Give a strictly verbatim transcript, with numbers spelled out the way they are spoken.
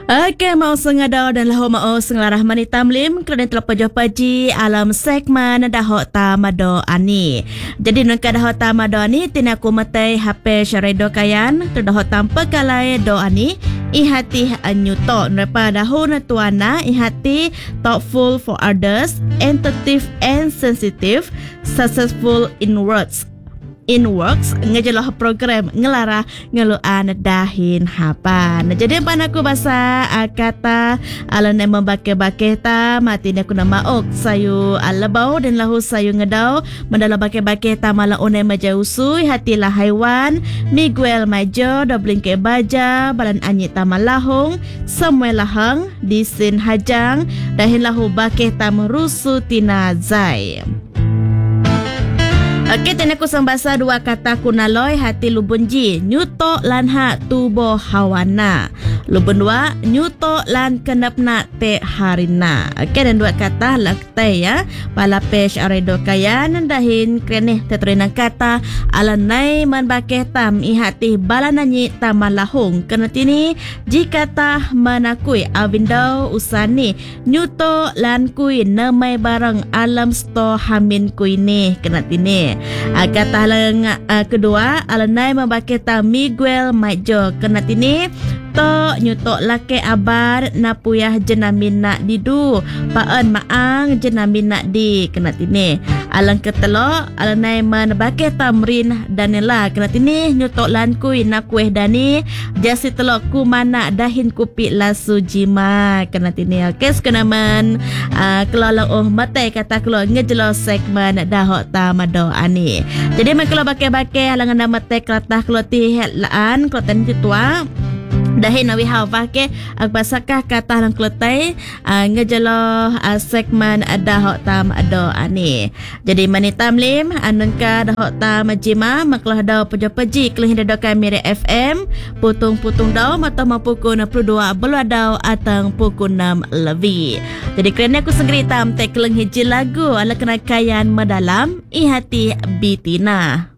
Okey, mau sengada dan lahu mau sengarah mani tamlim kerana telah paji alam segmen dahok tamado ani. Jadi nungka dahok tamado ani tina ku matai H P syaredo kayan tu dahok tampa kalai do ani ihati anyuto nepa dahun tuana ihati thoughtful for others, attentive and sensitive, successful in words. In works ngejelah program ngelara ngeluan dahin hapan. Jadi pan aku bahasa uh, kata ala ne membake-bake ta mati ne kuna maok sayu alabau dan lahu sayu ngedau mendala bake-bake ta mala one majausui hatilah haiwan Miguel Majo dobling ke baja balan anyi ta malahong Samuel Lahang disin hajang dahin lahu bake ta merusu tina zai. Okey, tena ku sambasa dua kata kunaloi hati lubunji nyuto lan ha tubo hawana. Lubun dua nyuto lan kenapna te harina. Okey, dan dua kata laktai ya. Pala pesh aredo kayan dahin kreneh tetrina kata alanai man bakeh tam ihati balananyi tamalahong. Kena tini jika tah manakui awindau usani nyuto lan kui namai barang alam sto hamin kui ni kena tini. Uh, kata lang uh, kedua alanai membake ta Miguel Majo kena tini to nyutok lake abar na puyah jenamin nak didu paan maang jenamin nak di kena tini. Alang ketelo alanai man bake tamrin danela kena tini nyutok lan kui na kueh dani jasi telok ku mana dahin kupi lasu jima kena tini. Okey sekenaman uh, kelala oh matai kata kelo ngejelo segmen dahok tamado ani. Jadi man kelo bake-bake halangan nama matai kelatah kelo ti laan kelo tani tua dahin nawi hawa ke agbasakah kata lang kletai uh, ngejelo uh, segmen dahok tam ado ani. Jadi mani tamlim anun ka dahok tam jima maklah dau pejo-peji kelih dado kami F M putung-putung dau mata mapuku na dua belu dau atang puku enam lebih. Jadi kerana aku sendiri tam tek keleng hiji lagu ala kena kayan medalam ihati bitina.